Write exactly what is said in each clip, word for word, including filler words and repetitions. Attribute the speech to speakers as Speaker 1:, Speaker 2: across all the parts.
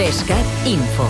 Speaker 1: Trescat Info.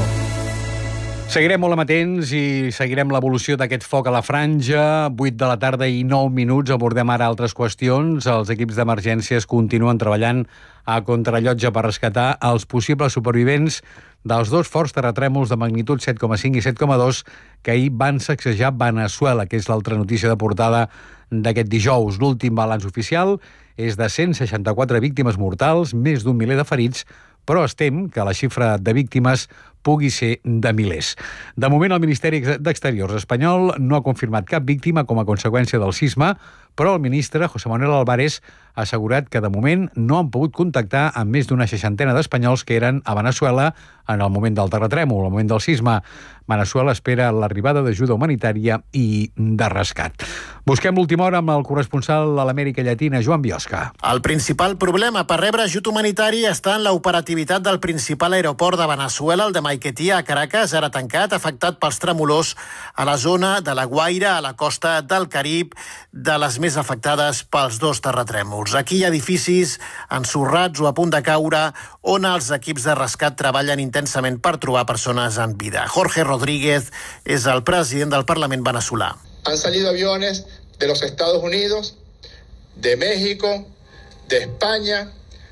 Speaker 2: Seguirem molt amatents i seguirem l'evolució d'aquest foc a la franja. vuit de la tarda i nou minuts. Abordem ara altres qüestions. Els equips d'emergències continuen treballant a contrarrellotge per rescatar els possibles supervivents dels dos forts terratrèmols de magnitud set coma cinc i set coma dos que ahir van sacsejar Veneçuela, que és l'altra notícia de portada d'aquest dijous. L'últim balanç oficial és de cent seixanta-quatre víctimes mortals, més d'un miler de ferits, però es tem que la xifra de víctimes pugui ser de milers. De moment, el Ministeri d'Exteriors espanyol no ha confirmat cap víctima com a conseqüència del sisme, però el ministre, José Manuel Álvarez, ha assegurat que de moment no han pogut contactar amb més d'una seixantena d'espanyols que eren a Veneçuela en el moment del terratrèmol, al moment del sisme. Veneçuela espera l'arribada d'ajuda humanitària i de rescat. Busquem l'última hora amb el corresponsal a l'Amèrica Llatina, Joan Biosca.
Speaker 3: El principal problema per rebre ajut humanitari està en l'operativitat del principal aeroport de Veneçuela, el de Maiquetía, a Caracas, ara tancat, afectat pels tremolors a la zona de la Guaira, a la costa del Carib, de les més afectades pels dos terratrèmols. Aquí hi ha edificis ensorrats o a punt de caure on els equips de rescat treballen intensament per trobar persones en vida. Jorge Rodríguez és el president del Parlament venezolà.
Speaker 4: Han salido aviones de los Estados Unidos, de México, de España,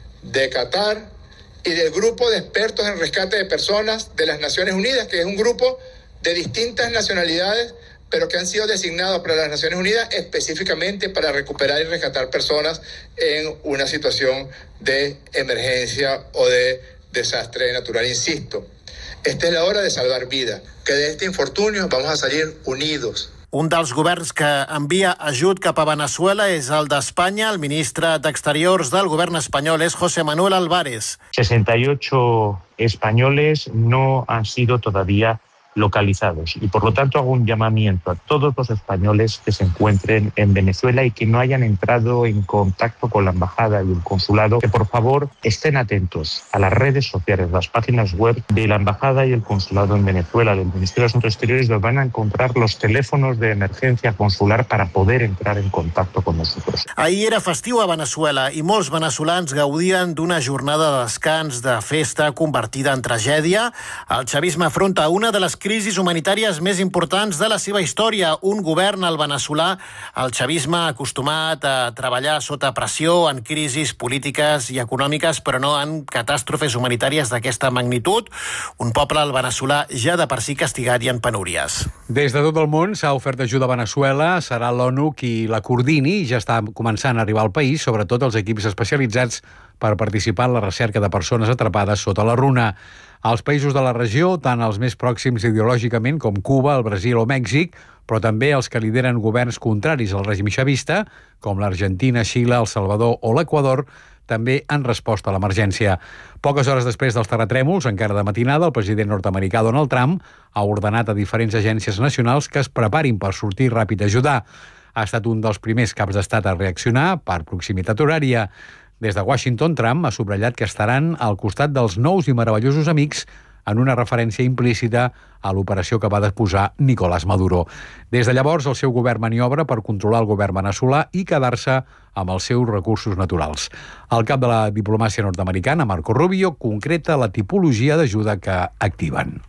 Speaker 4: de Qatar y del grupo de expertos en rescate de personas de las Naciones Unidas, que es un grupo de distintas nacionalidades, pero que han sido designados para las Naciones Unidas específicamente para recuperar y rescatar personas en una situación de emergencia o de desastre natural. Insisto, esta es la hora de salvar vidas, que de este infortunio vamos a salir unidos.
Speaker 3: Un dels governs que envia ajut cap a Veneçuela és el d'Espanya. El ministre d'Exteriors del govern espanyol és José Manuel Álvarez.
Speaker 5: sesenta y ocho españoles no han sido todavía localizados y por lo tanto hago un llamamiento a todos los españoles que se encuentren en Venezuela y que no hayan entrado en contacto con la embajada y el consulado, que por favor estén atentos a las redes sociales, las páginas web de la embajada y el consulado en Venezuela, del Ministerio de Asuntos Exteriores, donde van a encontrar los teléfonos de emergencia consular para poder entrar en contacto con nosotros.
Speaker 3: Ahir era festiu a Veneçuela i molts veneçolans gaudien d'una jornada de descans, de festa convertida en tragèdia. El xavisme afronta una de les crisis humanitàries més importants de la seva història. Un govern, el veneçolà, el xavisme, acostumat a treballar sota pressió en crisis polítiques i econòmiques, però no en catàstrofes humanitàries d'aquesta magnitud. Un poble, el veneçolà, ja de per si castigat i en penúries.
Speaker 2: Des de tot el món s'ha ofert ajuda a Veneçuela. Serà l'ONU qui la coordini. Ja està començant a arribar al país, sobretot els equips especialitzats per participar en la recerca de persones atrapades sota la runa. Els països de la regió, tant els més pròxims ideològicament com Cuba, el Brasil o Mèxic, però també els que lideren governs contraris al règim xavista, com l'Argentina, Xile, El Salvador o l'Equador, també han respost a l'emergència. Poques hores després dels terratrèmols, encara de matinada, el president nord-americà Donald Trump ha ordenat a diferents agències nacionals que es preparin per sortir ràpid a ajudar. Ha estat un dels primers caps d'estat a reaccionar per proximitat horària. Des de Washington, Trump ha subratllat que estaran al costat dels nous i meravellosos amics en una referència implícita a l'operació que va disposar Nicolás Maduro. Des de llavors, el seu govern maniobra per controlar el govern veneçolà i quedar-se amb els seus recursos naturals. El cap de la diplomàcia nord-americana, Marco Rubio, concreta la tipologia d'ajuda que activen.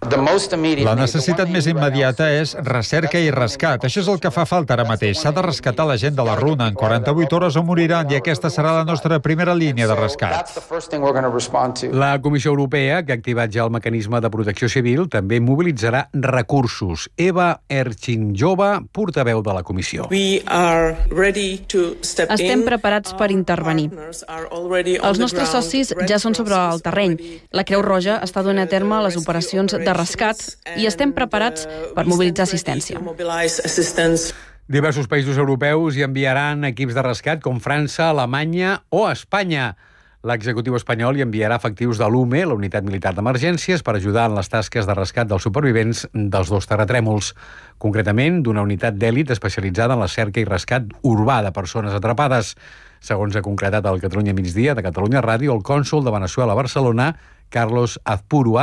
Speaker 6: La necessitat més immediata és recerca i rescat. Això és el que fa falta ara mateix. S'ha de rescatar la gent de la runa. En quaranta-vuit hores o moriran i aquesta serà la nostra primera línia de rescat.
Speaker 2: La Comissió Europea, que ha activat ja el mecanisme de protecció civil, també mobilitzarà recursos. Eva Erchinjova, portaveu de la Comissió.
Speaker 7: Estem preparats per intervenir. Els nostres socis ja són sobre el terreny. La Creu Roja està donant a terme les operacions de rescat i estem preparats per mobilitzar assistència.
Speaker 2: Diversos països europeus hi enviaran equips de rescat com França, Alemanya o Espanya. L'executiu espanyol hi enviarà efectius de l'U M E, la Unitat Militar d'Emergències, per ajudar en les tasques de rescat dels supervivents dels dos terratrèmols. Concretament, d'una unitat d'èlit especialitzada en la cerca i rescat urbà de persones atrapades. Segons ha concretat el Catalunya Migdia de Catalunya Ràdio, el cònsol de Veneçuela a Barcelona, Carlos Azpurua,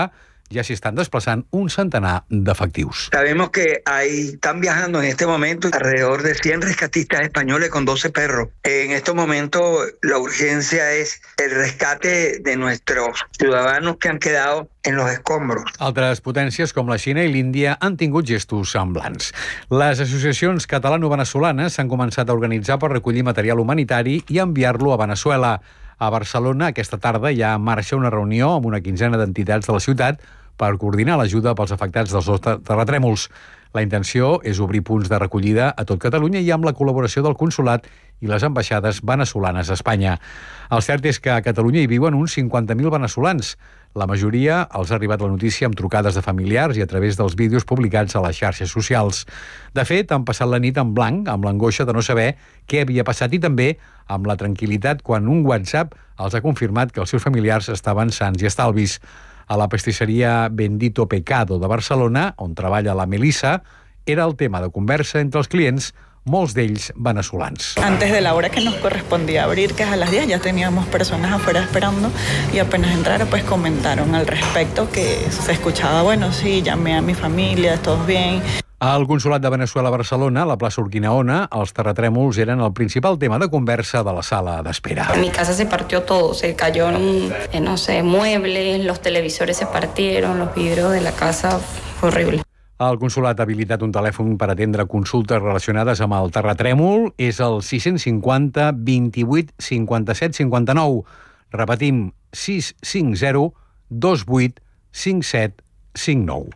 Speaker 2: ja s'hi estan desplaçant un centenar d'efectius.
Speaker 1: Sabemos que hay, están viajando en este momento alrededor de cien rescatistas españoles con doce perros. En este momento la urgencia es el rescate de nuestros ciudadanos que han quedado en los escombros.
Speaker 2: Altres potències com la Xina i l'Índia han tingut gestos semblants. Les associacions catalano-venezolanes s'han començat a organitzar per recollir material humanitari i enviar-lo a Veneçuela. A Barcelona, aquesta tarda, hi ha en marxa una reunió amb una quinzena d'entitats de la ciutat per coordinar l'ajuda pels afectats dels dos terratrèmols. La intenció és obrir punts de recollida a tot Catalunya i amb la col·laboració del Consolat i les ambaixades venezolanes a Espanya. El cert és que a Catalunya hi viuen uns cinquanta mil venezolans. La majoria els ha arribat la notícia amb trucades de familiars i a través dels vídeos publicats a les xarxes socials. De fet, han passat la nit en blanc, amb l'angoixa de no saber què havia passat i també amb la tranquil·litat quan un WhatsApp els ha confirmat que els seus familiars estaven sants i estalvis. A la pastisseria Bendito Pecado de Barcelona, on treballa la Melissa, era el tema de conversa entre els clients, molts d'ells venezolans.
Speaker 8: Antes de la hora que nos correspondía abrir, que es a las diez, ya teníamos personas afuera esperando y apenas entraron, pues comentaron al respecto que se escuchaba, bueno, sí, llamé a mi familia, todos bien.
Speaker 2: Al Consolat de Veneçuela a Barcelona, a la plaça Urquinaona, els terratrèmols eren el principal tema de conversa de la sala d'espera.
Speaker 9: En mi casa se partió todo, se cayeron, eh, no sé, muebles, los televisores se partieron, los vidrios de la casa, fue horrible.
Speaker 2: El Consolat ha habilitat un telèfon per atendre consultes relacionades amb el terratrèmol. És el sis cinquanta vint-i-vuit cinquanta-set cinquanta-nou. Repetim, sis cinc zero dos vuit cinc set cinc nou.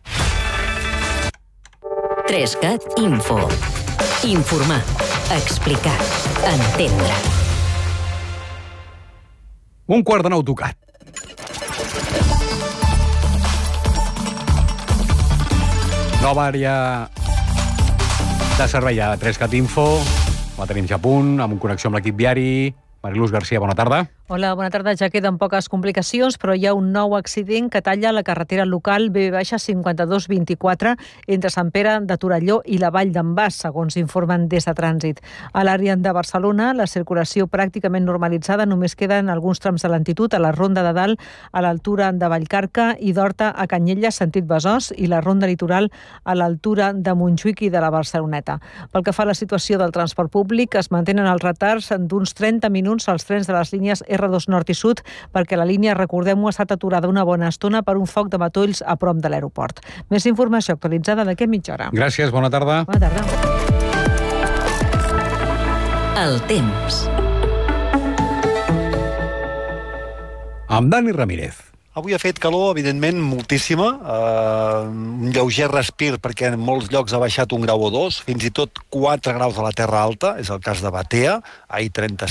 Speaker 10: tres cat Info. Informar, explicar, entendre.
Speaker 2: Un quart de nou tocat. Nova àrea de servei a tres cat Info. La tenim ja a punt, amb connexió amb l'equip viari. Mariluz Garcia, bona tarda.
Speaker 11: Hola, bona tarda. Ja queden poques complicacions, però hi ha un nou accident que talla la carretera local B cinquanta-dos vint-i-quatre entre Sant Pere de Torelló i la Vall d'en Bas, segons informen des de Trànsit. A l'àrea de Barcelona, la circulació pràcticament normalitzada, només queden alguns trams de lentitud a la Ronda de Dalt, a l'altura de Vallcarca i d'Horta a Canyelles, sentit Besòs, i la Ronda Litoral a l'altura de Montjuïc i de la Barceloneta. Pel que fa a la situació del transport públic, es mantenen els retards d'uns trenta minuts als trens de les línies R dos Nord i Sud, perquè la línia, recordem-ho, ha estat aturada una bona estona per un foc de matolls a prop de l'aeroport. Més informació actualitzada d'aquí a mitja hora.
Speaker 2: Gràcies, bona tarda.
Speaker 11: Bona tarda.
Speaker 10: El temps.
Speaker 2: Amb Dani Ramírez.
Speaker 12: Avui ha fet calor, evidentment, moltíssima. Uh, un lleuger respir perquè en molts llocs ha baixat un grau o dos, fins i tot quatre graus a la Terra Alta, és el cas de Batea, ahir trenta